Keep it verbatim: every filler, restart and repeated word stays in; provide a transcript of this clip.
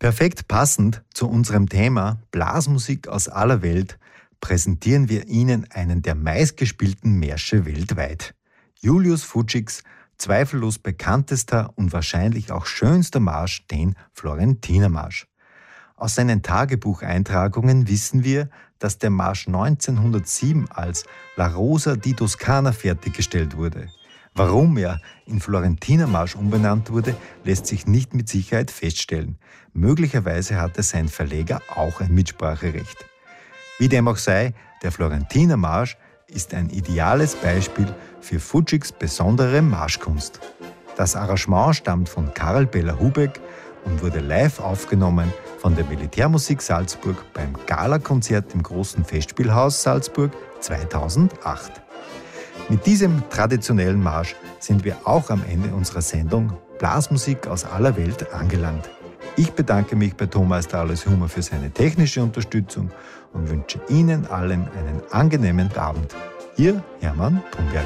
Perfekt passend zu unserem Thema Blasmusik aus aller Welt präsentieren wir Ihnen einen der meistgespielten Märsche weltweit. Julius Fučiks zweifellos bekanntester und wahrscheinlich auch schönster Marsch, den Florentinermarsch. Aus seinen Tagebucheintragungen wissen wir, dass der Marsch neunzehnhundertsieben als La Rosa di Toscana fertiggestellt wurde. Warum er in Florentinermarsch umbenannt wurde, lässt sich nicht mit Sicherheit feststellen. Möglicherweise hatte sein Verleger auch ein Mitspracherecht. Wie dem auch sei, der Florentinermarsch ist ein ideales Beispiel für Fučiks besondere Marschkunst. Das Arrangement stammt von Karl Beller-Hubeck und wurde live aufgenommen von der Militärmusik Salzburg beim Galakonzert im Großen Festspielhaus Salzburg zweitausendacht. Mit diesem traditionellen Marsch sind wir auch am Ende unserer Sendung Blasmusik aus aller Welt angelangt. Ich bedanke mich bei Thomas Dales Hummer für seine technische Unterstützung und wünsche Ihnen allen einen angenehmen Abend. Ihr Hermann Thunberg.